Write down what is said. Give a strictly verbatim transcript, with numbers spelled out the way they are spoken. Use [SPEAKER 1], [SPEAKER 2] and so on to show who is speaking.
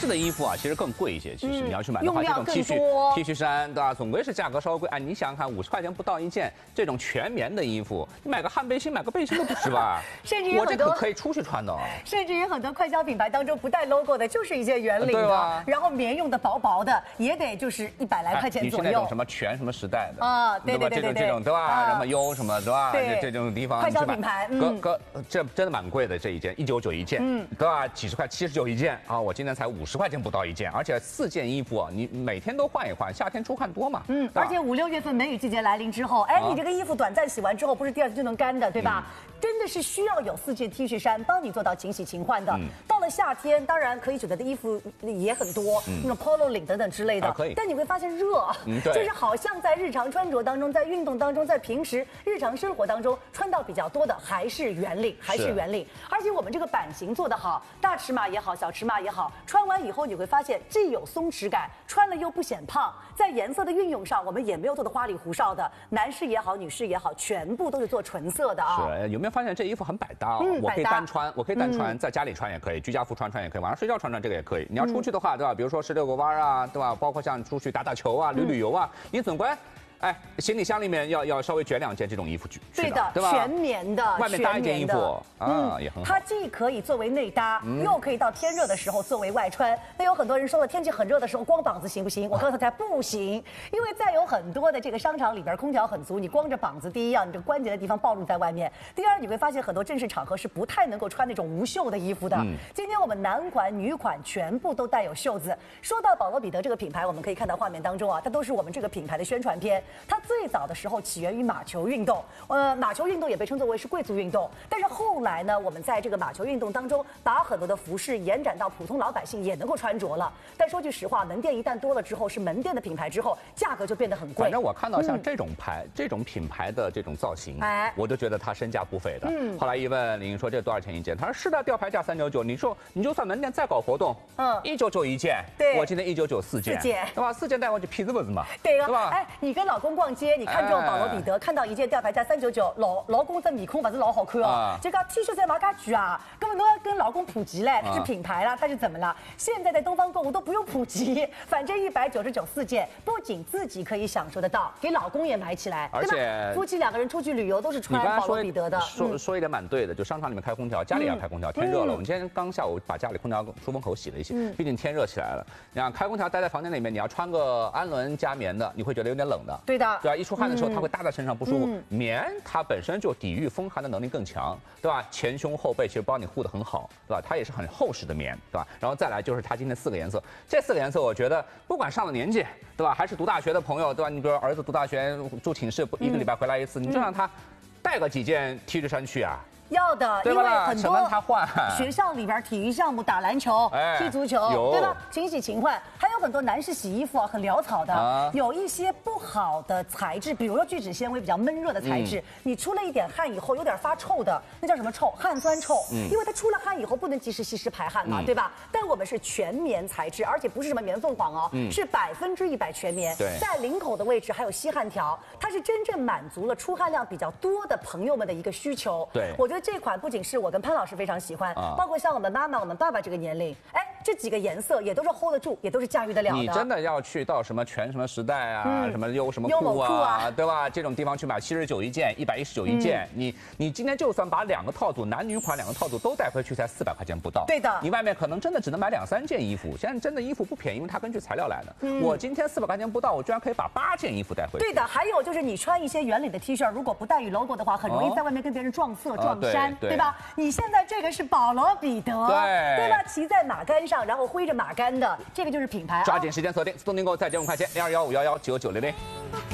[SPEAKER 1] 式的衣服啊，其实更贵一些。其实你要去买的话，
[SPEAKER 2] 嗯、
[SPEAKER 1] 这种 T 恤 T 恤衫，对吧？总归是价格稍微贵。哎，你想想看，五十块钱不到一件这种全棉的衣服，你买个汗背心、买个背心都不值吧？
[SPEAKER 2] 甚至有
[SPEAKER 1] 我
[SPEAKER 2] 很多
[SPEAKER 1] 这可可以出去穿的。
[SPEAKER 2] 甚至于很多快消品牌当中不带 logo 的，就是一些圆领的，
[SPEAKER 1] 啊、
[SPEAKER 2] 然后棉用的薄薄的，也得就是一百来块钱左右。
[SPEAKER 1] 你是那种什么全什么时代的
[SPEAKER 2] 啊？对对对对对，
[SPEAKER 1] 这种对吧？什么优什么对吧？
[SPEAKER 2] 对，
[SPEAKER 1] 这种地方
[SPEAKER 2] 快消品牌，
[SPEAKER 1] 哥哥，这真的蛮贵的，这一件一九九一件，嗯，对吧？几十块，七十九一件啊！我今天才五十块钱不到一件，而且四件衣服，你每天都换一换，夏天出汗多嘛。
[SPEAKER 2] 嗯，而且五六月份梅雨季节来临之后，哎，你这个衣服短暂洗完之后，不是第二天就能干的，对吧？真的是需要有四件 T 恤衫帮你做到勤洗勤换的。到了夏天，当然可以选择的衣服也很多，那种 polo 领等等之类的。
[SPEAKER 1] 可以。
[SPEAKER 2] 但你会发现热，就是好像在日常穿着当中，在运动当中，在平时日常生活当中穿到比较多的还是圆领，还是圆领。而且我们这个版型做得好，大尺码也好，小尺码也好，穿完以后你会发现既有松弛感，穿了又不显胖。在颜色的运用上，我们也没有做的花里胡哨的，男士也好，女士也好，全部都是做纯色的啊。
[SPEAKER 1] 是，有没有发现这衣服很百搭？嗯，我可以单穿，我可以单穿，在家里穿也可以，居家服穿穿也可以，晚上睡觉穿穿这个也可以。你要出去的话，对吧？比如说十六个弯啊，对吧？包括像出去打打球啊、旅旅游啊，你总归。哎，行李箱里面要要稍微卷两件这种衣服去，
[SPEAKER 2] 对的，对吧？全棉的，
[SPEAKER 1] 外面搭一件衣服啊，也很好。
[SPEAKER 2] 它既可以作为内搭，又可以到天热的时候作为外穿。那有很多人说了，天气很热的时候光膀子行不行？我告诉大家不行，因为在有很多的这个商场里边空调很足，你光着膀子，第一啊，你这个关节的地方暴露在外面；第二，你会发现很多正式场合是不太能够穿那种无袖的衣服的。今天我们男款、女款全部都带有袖子。说到保罗彼得这个品牌，我们可以看到画面当中啊，它都是我们这个品牌的宣传片。它最早的时候起源于马球运动，呃，马球运动也被称作为是贵族运动。但是后来呢，我们在这个马球运动当中，把很多的服饰延展到普通老百姓也能够穿着了。但说句实话，门店一旦多了之后，是门店的品牌之后，价格就变得很贵。
[SPEAKER 1] 反正我看到像这种牌、嗯、这种品牌的这种造型，哎，我就觉得它身价不菲的。嗯，后来一问李英说这多少钱一件？他说是的，吊牌价三九九。你说你就算门店再搞活动，嗯，一九九一件，对，我今天一九九四件，四件，对吧？四件带过去皮子不是嘛？
[SPEAKER 2] 对啊，对吧？哎，你跟老公逛街。你看中保罗彼得，看到一件吊牌价三九九，老老公这面孔不是老好看哦。这个 T 恤衫毛家具啊，根本都要跟老公普及嘞，它是品牌啦，它是怎么了？现在在东方购物都不用普及，反正一百九十九四件，不仅自己可以享受得到，给老公也买起来，
[SPEAKER 1] 而且
[SPEAKER 2] 夫妻两个人出去旅游都是穿保罗彼得的。
[SPEAKER 1] 说说一点蛮对的，就商场里面开空调，家里也要开空调，天热了。我们今天刚下午把家里空调出风口洗了一洗，毕竟天热起来了。你看开空调待在房间里面，你要穿个氨纶加棉的，你会觉得有点冷的。
[SPEAKER 2] 对的，
[SPEAKER 1] 对啊，一出汗的时候它会搭在身上不舒服。嗯、棉它本身就抵御风寒的能力更强，对吧？前胸后背其实帮你护得很好，对吧？它也是很厚实的棉，对吧？然后再来就是它今天四个颜色，这四个颜色我觉得不管上了年纪，对吧？还是读大学的朋友，对吧？你比如儿子读大学住寝室，一个礼拜回来一次，嗯、你就让他带个几件 T 恤衫去啊。
[SPEAKER 2] 要的，因为很多学校里边体育项目打篮球、哎、踢足球，对吧？勤洗勤换，还有很多男士洗衣服啊，很潦草的，啊、有一些不好的材质，比如说聚酯纤维比较闷热的材质，嗯、你出了一点汗以后有点发臭的，那叫什么臭？汗酸臭。嗯、因为它出了汗以后不能及时吸湿排汗嘛，嗯、对吧？但我们是全棉材质，而且不是什么棉凤凰哦，嗯、是百分之一百全棉。
[SPEAKER 1] 对，
[SPEAKER 2] 在领口的位置还有吸汗条，它是真正满足了出汗量比较多的朋友们的一个需求。
[SPEAKER 1] 对，
[SPEAKER 2] 我觉得。这款不仅是我跟潘老师非常喜欢，啊、包括像我们妈妈、我们爸爸这个年龄，哎，这几个颜色也都是 hold 得住，也都是驾驭得了的。
[SPEAKER 1] 你真的要去到什么全什么时代啊，嗯、什么优什么酷啊，酷啊对吧？这种地方去买七十九一件，一百一十九一件，嗯、你你今天就算把两个套组，男女款两个套组都带回去，才四百块钱不到。
[SPEAKER 2] 对的，
[SPEAKER 1] 你外面可能真的只能买两三件衣服。现在真的衣服不便宜，因为它根据材料来的。嗯、我今天四百块钱不到，我居然可以把八件衣服带回去。
[SPEAKER 2] 对的，还有就是你穿一些圆领的 T 恤，如果不带有 logo 的话，很容易在外面跟别人撞色、撞衫，哦、对, 对吧？你现在这个是保罗彼得，
[SPEAKER 1] 对
[SPEAKER 2] 对吧？骑在马杆上，然后挥着马杆的，这个就是品牌。
[SPEAKER 1] 抓紧时间锁定，松订购再减五块钱，零二幺五幺幺九九零零。